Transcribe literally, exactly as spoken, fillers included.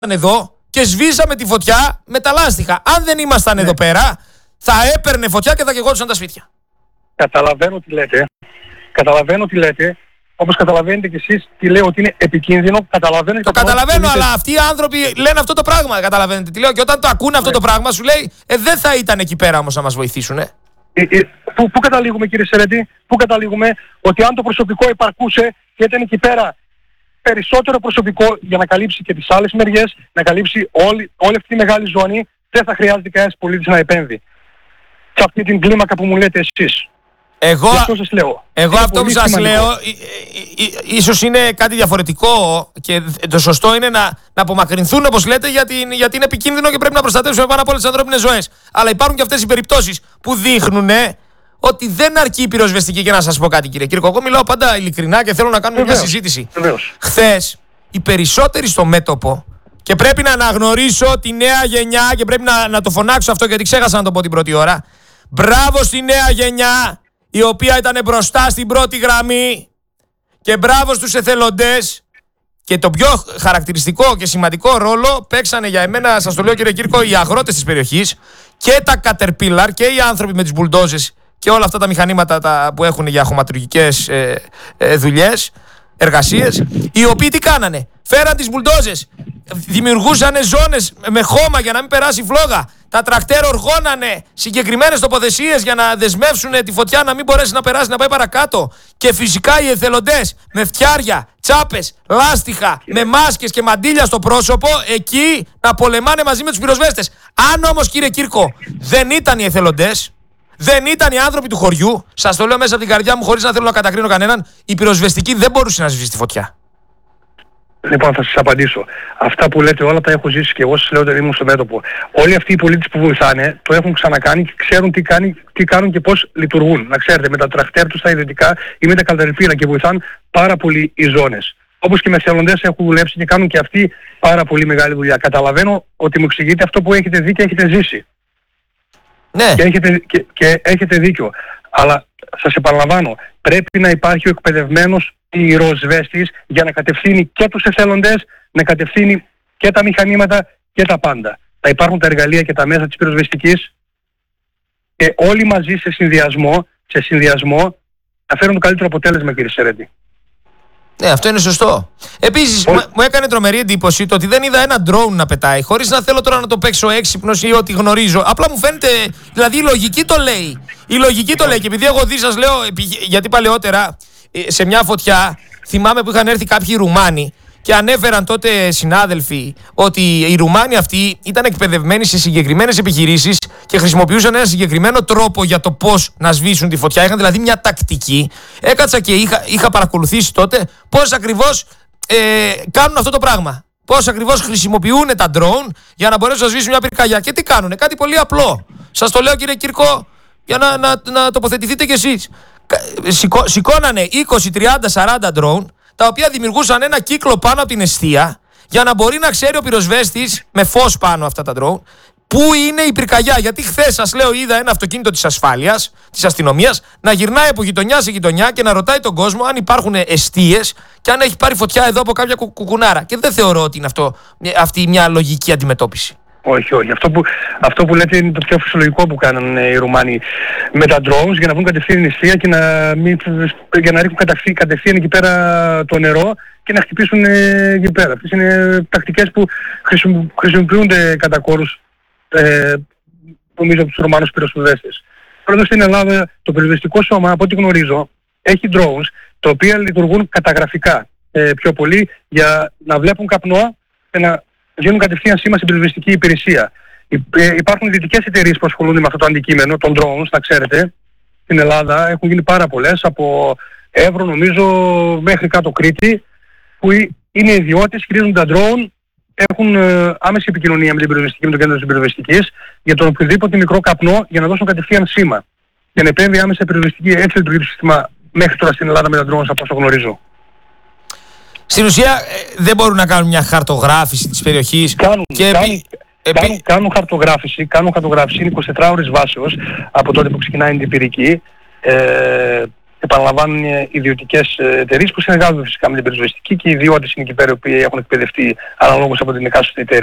εδώ και σβήσαμε τη φωτιά με τα λάστιχα. Αν δεν ήμασταν ναι. εδώ πέρα, θα έπαιρνε φωτιά και θα καιγόντουσαν τα σπίτια. Καταλαβαίνω τι λέτε. Καταλαβαίνω τι λέτε. Όπως καταλαβαίνετε κι εσείς τι λέω ότι είναι επικίνδυνο. Καταλαβαίνω το καταλαβαίνω, αλλά είστε... αυτοί οι άνθρωποι λένε αυτό το πράγμα. Καταλαβαίνετε τι λέω. Και όταν το ακούνε αυτό ναι. το πράγμα, σου λέει, ε, δεν θα ήταν εκεί πέρα όμως να μας βοηθήσουν. Ε. Ε, ε, πού, πού καταλήγουμε, κύριε Σερετή, πού καταλήγουμε ότι αν το προσωπικό υπαρκούσε και ήταν εκεί πέρα περισσότερο προσωπικό για να καλύψει και τις άλλες μεριές, να καλύψει όλη, όλη αυτή τη μεγάλη ζώνη, δεν θα χρειάζεται κανένας πολίτης να επέμβει. Σε αυτή την κλίμακα που μου λέτε εσείς. Εγώ, αυτό, σας λέω. εγώ αυτό που σας σημαντικό. λέω, ίσως είναι κάτι διαφορετικό και το σωστό είναι να, να απομακρυνθούν, όπως λέτε, γιατί, γιατί είναι επικίνδυνο και πρέπει να προστατεύσουμε πάνω από όλες τις ανθρώπινες ζωές. Αλλά υπάρχουν και αυτές οι περιπτώσεις που δείχνουν ότι δεν αρκεί η πυροσβεστική. Και να σας πω κάτι, κύριε Κύρκο, εγώ μιλάω πάντα ειλικρινά και θέλω να κάνουμε Βεβαίως. μια συζήτηση. Χθες, οι περισσότεροι στο μέτωπο, και πρέπει να αναγνωρίσω τη νέα γενιά και πρέπει να, να το φωνάξω αυτό γιατί ξέχασα να το πω την πρώτη ώρα. Μπράβο στη νέα γενιά, η οποία ήταν μπροστά στην πρώτη γραμμή, και μπράβο στους εθελοντές. Και το πιο χαρακτηριστικό και σημαντικό ρόλο παίξανε για εμένα, σας το λέω κύριε Κύρκο, οι αγρότες της περιοχής και τα Caterpillar και οι άνθρωποι με τις μπουλντόζες και όλα αυτά τα μηχανήματα τα, που έχουν για χωματουργικές ε, ε, δουλειές, εργασίες, οι οποίοι τι κάνανε? Φέραν τις μπουλντόζες, δημιουργούσαν ζώνες με χώμα για να μην περάσει φλόγα. Τα τρακτέρ οργώνανε συγκεκριμένες τοποθεσίες για να δεσμεύσουν τη φωτιά να μην μπορέσει να περάσει, να πάει παρακάτω. Και φυσικά οι εθελοντές με φτιάρια, τσάπες, λάστιχα, με μάσκες και μαντίλια στο πρόσωπο, εκεί να πολεμάνε μαζί με τους πυροσβέστες. Αν όμως, κύριε Κύρκο, δεν ήταν οι εθελοντές, δεν ήταν οι άνθρωποι του χωριού, σας το λέω μέσα από την καρδιά μου χωρίς να θέλω να κατακρίνω κανέναν, η πυροσβεστική δεν μπορούσε να σβήσει τη φωτιά. Λοιπόν, θα σας απαντήσω. Αυτά που λέτε όλα τα έχω ζήσει και εγώ σας λέω ότι ήμουν στο μέτωπο. Όλοι αυτοί οι πολίτες που βοηθάνε το έχουν ξανακάνει και ξέρουν τι, κάνει, τι κάνουν και πώς λειτουργούν. Να ξέρετε, με τα τρακτέρ τους τα ιδιωτικά ή με τα Caterpillar και βοηθάν πάρα πολύ οι ζώνες. Όπως και με εθελοντές έχουν δουλέψει και κάνουν και αυτοί πάρα πολύ μεγάλη δουλειά. Καταλαβαίνω ότι μου εξηγείτε αυτό που έχετε δει και έχετε ζήσει. Ναι. Και έχετε, και, και έχετε δίκιο. Αλλά σας επαναλαμβάνω, πρέπει να υπάρχει ο εκπαιδευμένος πυροσβέστης για να κατευθύνει και τους εθελοντές, να κατευθύνει και τα μηχανήματα και τα πάντα. Θα υπάρχουν τα εργαλεία και τα μέσα της πυροσβεστικής και όλοι μαζί σε συνδυασμό, σε συνδυασμό θα φέρουν το καλύτερο αποτέλεσμα, κύριε Σερέτη. Ναι, αυτό είναι σωστό. Επίσης, Ό... μου έκανε τρομερή εντύπωση το ότι δεν είδα ένα drone να πετάει, χωρίς να θέλω τώρα να το παίξω έξυπνος ή ότι γνωρίζω. Απλά μου φαίνεται, δηλαδή η λογική το λέει. Η λογική το λέει. Και επειδή εγώ δει, σας λέω, γιατί παλαιότερα σε μια φωτιά θυμάμαι που είχαν έρθει κάποιοι Ρουμάνοι και ανέφεραν τότε συνάδελφοι ότι οι Ρουμάνοι αυτοί ήταν εκπαιδευμένοι σε συγκεκριμένες επιχειρήσεις και χρησιμοποιούσαν ένα συγκεκριμένο τρόπο για το πώς να σβήσουν τη φωτιά. Είχαν δηλαδή μια τακτική. Έκατσα και είχα, είχα παρακολουθήσει τότε πώς ακριβώς ε, κάνουν αυτό το πράγμα. Πώς ακριβώς χρησιμοποιούν τα drone για να μπορέσουν να σβήσουν μια πυρκαγιά. Και τι κάνουνε? Κάτι πολύ απλό. Σας το λέω, κύριε Κύρκο, για να, να, να τοποθετηθείτε κι εσείς. Σηκώ, σηκώνανε είκοσι, τριάντα, σαράντα drone, τα οποία δημιουργούσαν ένα κύκλο πάνω από την εστία για να μπορεί να ξέρει ο πυροσβέστης με φως πάνω αυτά τα drone πού είναι η πυρκαγιά. Γιατί χθες, σας λέω, είδα ένα αυτοκίνητο της ασφάλειας, της αστυνομίας, να γυρνάει από γειτονιά σε γειτονιά και να ρωτάει τον κόσμο αν υπάρχουν εστίες και αν έχει πάρει φωτιά εδώ από κάποια κου, κουκουνάρα. Και δεν θεωρώ ότι είναι αυτό, αυτή μια λογική αντιμετώπιση. Όχι, όχι. Αυτό που, αυτό που λέτε είναι το πιο φυσιολογικό που κάνανε οι Ρουμάνοι με τα drones για να βγουν κατευθείαν στην εστία και να, μην, για να ρίχνουν κατευθείαν, κατευθείαν εκεί πέρα το νερό και να χτυπήσουν ε, εκεί πέρα. Αυτές είναι τακτικές που χρησιμοποιούνται κατά κόρους, ε, νομίζω, από τους Ρουμάνους πυροσβέστες. Πρώτα στην Ελλάδα το πυροσβεστικό σώμα, από ό,τι γνωρίζω, έχει drones τα οποία λειτουργούν καταγραφικά ε, πιο πολύ για να βλέπουν καπνό και να γίνουν κατευθείαν σήμα στην πυροσβεστική υπηρεσία. Υπάρχουν ιδιωτικές εταιρείες που ασχολούνται με αυτό το αντικείμενο, των drones, να ξέρετε. Στην Ελλάδα έχουν γίνει πάρα πολλές, από Εύρο νομίζω μέχρι κάτω Κρήτη, που είναι ιδιώτες, χειρίζουν τα drone, έχουν άμεση επικοινωνία με την πυροσβεστική, με το κέντρο της πυροσβεστικής, για τον οποιοδήποτε μικρό καπνό για να δώσουν κατευθείαν σήμα. Και να επέμβει άμεσα η πυροσβεστική. Έτσι λειτουργεί το σύστημα μέχρι τώρα στην Ελλάδα με τα drones, από όσο γνωρίζω. Στην ουσία ε, δεν μπορούν να κάνουν μια χαρτογράφηση της περιοχής. Κάνουν, και κάνουν, επί... κάνουν, κάνουν χαρτογράφηση, κάνουν χαρτογράφηση, είναι είκοσι τέσσερις ώρες βάσεως από τότε που ξεκινάει η εμπειρική. Ε, επαναλαμβάνουν ιδιωτικές εταιρείες που συνεργάζονται φυσικά με την πυροσβεστική και οι ιδιώτες είναι εκεί πέρα οι οποίοι έχουν εκπαιδευτεί αναλόγως από την εκάστοτε εταιρεία.